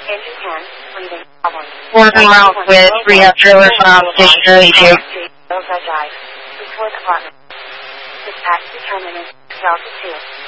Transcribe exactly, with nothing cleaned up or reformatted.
Engine ten, breathing problems. Working route with rehab trailer from Station eighty-two. Report apartment. Dispatch determinant, Delta two.